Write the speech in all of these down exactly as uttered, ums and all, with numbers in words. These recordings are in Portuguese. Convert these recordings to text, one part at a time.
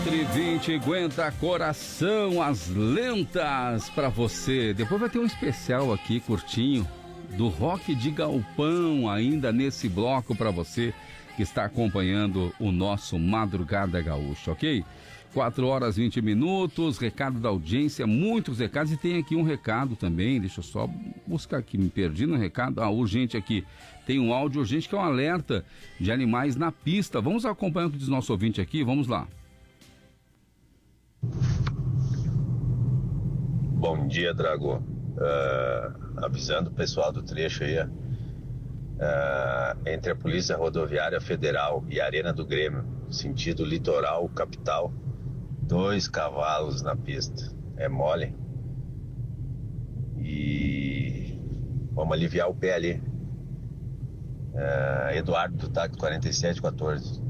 Entre vinte aguenta coração, as lentas pra você. Depois vai ter um especial aqui, curtinho, do Rock de Galpão, ainda nesse bloco pra você que está acompanhando o nosso Madrugada Gaúcha, ok? quatro horas e vinte minutos, recado da audiência, muitos recados, e tem aqui um recado também, deixa eu só buscar aqui, me perdi no recado, ah, urgente aqui, tem um áudio urgente que é um alerta de animais na pista. Vamos acompanhar o que diz nosso ouvinte aqui, vamos lá. Bom dia, Drago. Uh, avisando o pessoal do trecho aí, uh, entre a Polícia Rodoviária Federal e a Arena do Grêmio, sentido litoral, capital, dois cavalos na pista. É mole. E vamos aliviar o pé ali. Uh, Eduardo do táxi quarenta e sete quatorze.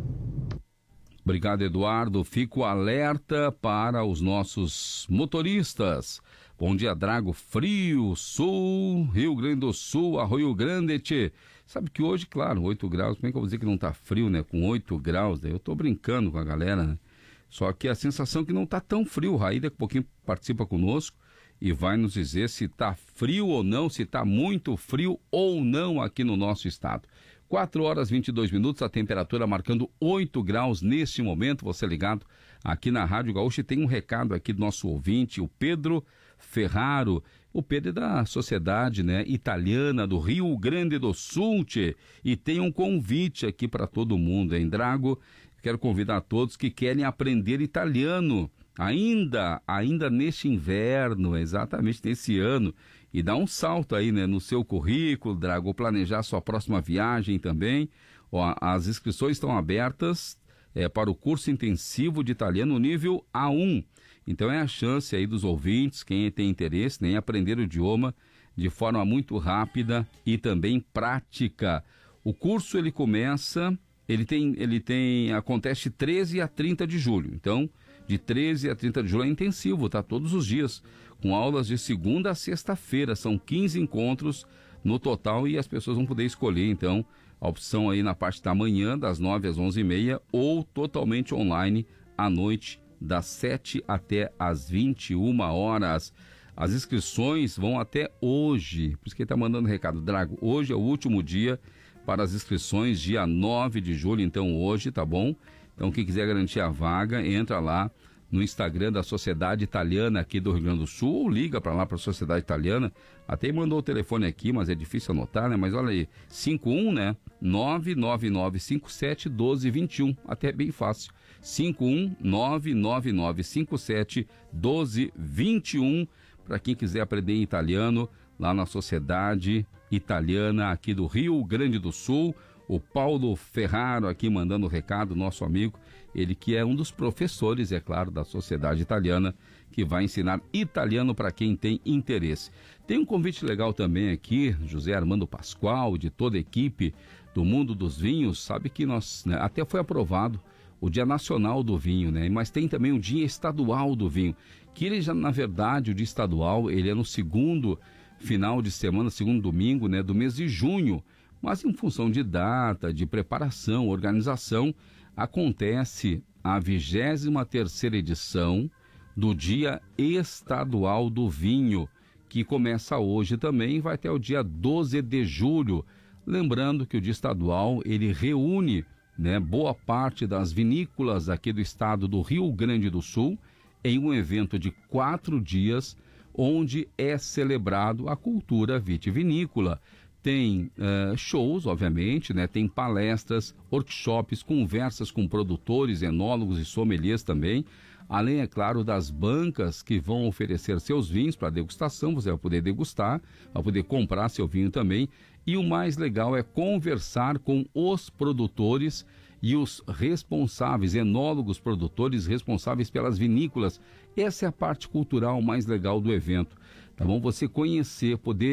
Obrigado, Eduardo. Fico alerta para os nossos motoristas. Bom dia, Drago. Frio, Sul, Rio Grande do Sul, Arroio Grande, tchê. Sabe que hoje, claro, oito graus, como é que eu vou dizer que não tá frio, né? Com oito graus, né? Eu tô brincando com a galera, né? Só que a sensação é que não tá tão frio. O Raí daqui a pouquinho participa conosco e vai nos dizer se tá frio ou não, se tá muito frio ou não aqui no nosso estado. quatro horas e vinte e dois minutos, a temperatura marcando oito graus neste momento, você ligado aqui na Rádio Gaúcha. E tem um recado aqui do nosso ouvinte, o Pedro Ferraro. O Pedro é da Sociedade, né, Italiana do Rio Grande do Sul, tchê, e tem um convite aqui para todo mundo, hein, Drago? Quero convidar a todos que querem aprender italiano, ainda, ainda neste inverno, exatamente nesse ano, e dar um salto aí, né, no seu currículo, Drago, planejar sua próxima viagem também. Ó, as inscrições estão abertas é, para o curso intensivo de italiano nível A um. Então é a chance aí dos ouvintes, quem tem interesse, né, em aprender o idioma de forma muito rápida e também prática. O curso ele começa, ele tem, ele tem, acontece de treze a trinta de julho, então de treze a trinta de julho é intensivo, tá? Todos os dias, com aulas de segunda a sexta-feira, são quinze encontros no total e as pessoas vão poder escolher, então, a opção aí na parte da manhã, das nove às onze e meia, ou totalmente online, à noite, das sete até às vinte e uma horas. As inscrições vão até hoje, por isso que ele está mandando recado, Drago, hoje é o último dia para as inscrições, dia nove de julho, então hoje, tá bom? Então quem quiser garantir a vaga, entra lá no Instagram da Sociedade Italiana aqui do Rio Grande do Sul, ou liga para lá para a Sociedade Italiana, até mandou o telefone aqui, mas é difícil anotar, né? Mas olha aí, cinco um, né? nove nove nove cinco sete um dois dois um, até bem fácil, cinco um nove nove nove cinco sete um dois dois um, para quem quiser aprender italiano, lá na Sociedade Italiana aqui do Rio Grande do Sul. O Paulo Ferraro aqui mandando o recado, nosso amigo, ele que é um dos professores, é claro, da Sociedade Italiana, que vai ensinar italiano para quem tem interesse. Tem um convite legal também aqui, José Armando Pascoal, de toda a equipe do Mundo dos Vinhos, sabe que nós, né, até foi aprovado o Dia Nacional do Vinho, né? Mas tem também o Dia Estadual do Vinho, que ele já, na verdade, o Dia Estadual, ele é no segundo final de semana, segundo domingo, né, do mês de junho, mas em função de data, de preparação, organização, acontece a vigésima terceira edição do Dia Estadual do Vinho, que começa hoje também e vai até o dia doze de julho. Lembrando que o Dia Estadual, ele reúne, né, boa parte das vinícolas aqui do estado do Rio Grande do Sul em um evento de quatro dias, onde é celebrado a cultura vitivinícola. Tem uh, shows, obviamente, né? Tem palestras, workshops, conversas com produtores, enólogos e sommeliers também, além, é claro, das bancas que vão oferecer seus vinhos para degustação. Você vai poder degustar, vai poder comprar seu vinho também, e o mais legal é conversar com os produtores e os responsáveis, enólogos, produtores responsáveis pelas vinícolas. Essa é a parte cultural mais legal do evento, tá bom? Você conhecer, poder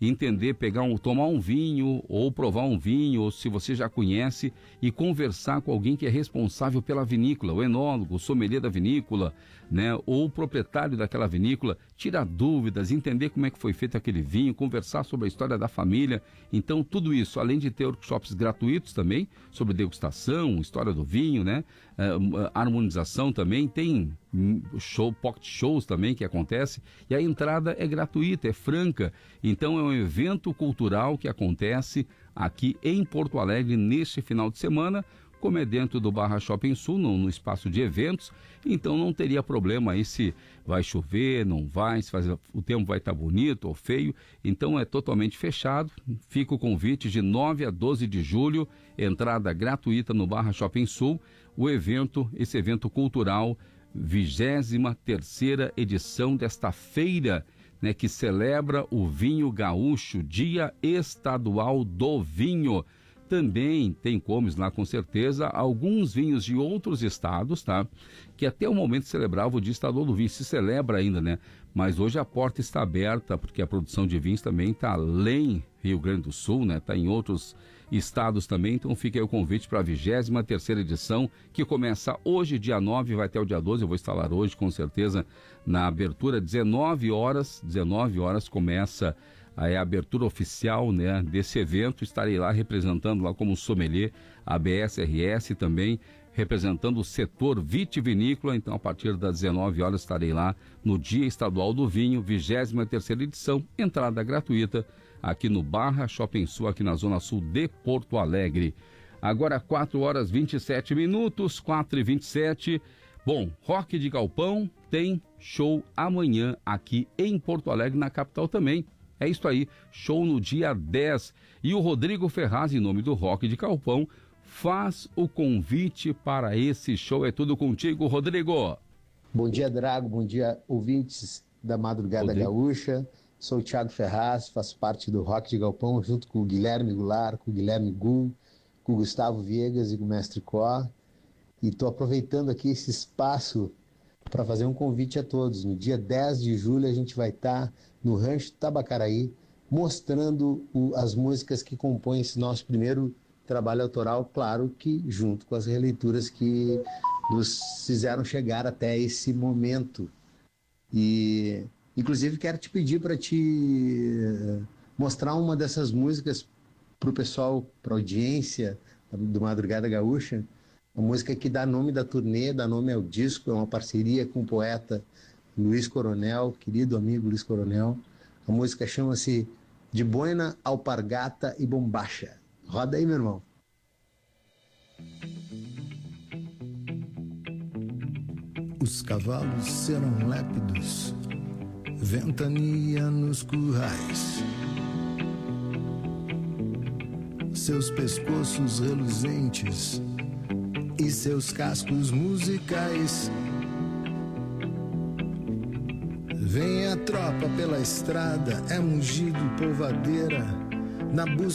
entender, pegar um, tomar um vinho ou provar um vinho, ou se você já conhece, e conversar com alguém que é responsável pela vinícola, o enólogo, o sommelier da vinícola, né, ou o proprietário daquela vinícola, tirar dúvidas, entender como é que foi feito aquele vinho, conversar sobre a história da família. Então, tudo isso, além de ter workshops gratuitos também, sobre degustação, história do vinho, né, uh, harmonização também, tem show, pocket shows também que acontece, e a entrada é gratuita, é franca. Então é um evento cultural que acontece aqui em Porto Alegre neste final de semana, como é dentro do Barra Shopping Sul, no, no espaço de eventos. Então não teria problema aí se vai chover, não vai, se faz, o tempo vai estar bonito ou feio. Então é totalmente fechado. Fica o convite de nove a doze de julho, entrada gratuita no Barra Shopping Sul. O evento, esse evento cultural, vigésima terceira edição desta feira, né, que celebra o vinho gaúcho, Dia Estadual do Vinho. Também tem como lá, com certeza, alguns vinhos de outros estados, tá? Que até o momento celebrava o Dia Estadual do Vinho, se celebra ainda, né? Mas hoje a porta está aberta, porque a produção de vinhos também está além Rio Grande do Sul, né? Está em outros estados também, então fica aí o convite para a vigésima terceira edição, que começa hoje, dia nove, vai até o dia doze, eu vou estar lá hoje, com certeza, na abertura, dezenove horas, dezenove horas começa a, a abertura oficial, né, desse evento. Estarei lá representando lá como sommelier a B S R S também, representando o setor vitivinícola. Então, a partir das dezenove horas estarei lá no Dia Estadual do Vinho, vigésima terceira edição, entrada gratuita aqui no Barra Shopping Sul, aqui na Zona Sul de Porto Alegre. Agora quatro horas e vinte e sete minutos, quatro e vinte e sete. Bom, Rock de Galpão tem show amanhã aqui em Porto Alegre, na capital também. É isso aí, show no dia dez. E o Rodrigo Ferraz, em nome do Rock de Galpão, faz o convite para esse show. É tudo contigo, Rodrigo. Bom dia, Drago. Bom dia, ouvintes da Madrugada Rodrigo. Gaúcha. Sou o Thiago Ferraz, faço parte do Rock de Galpão, junto com o Guilherme Goulart, com o Guilherme Gum, com o Gustavo Viegas e com o Mestre Có. E estou aproveitando aqui esse espaço para fazer um convite a todos. No dia dez de julho a gente vai estar tá no Rancho Tabacaraí, mostrando o, as músicas que compõem esse nosso primeiro trabalho autoral, claro que junto com as releituras que nos fizeram chegar até esse momento. E... inclusive, quero te pedir para te mostrar uma dessas músicas para o pessoal, para a audiência do Madrugada Gaúcha. A música que dá nome da turnê, dá nome ao disco, é uma parceria com o poeta Luiz Coronel, querido amigo Luiz Coronel. A música chama-se De Buena, Alpargata e Bombacha. Roda aí, meu irmão. Os cavalos serão lépidos, ventania nos currais, seus pescoços reluzentes e seus cascos musicais. Vem a tropa pela estrada, é mugido, polvadeira, na busca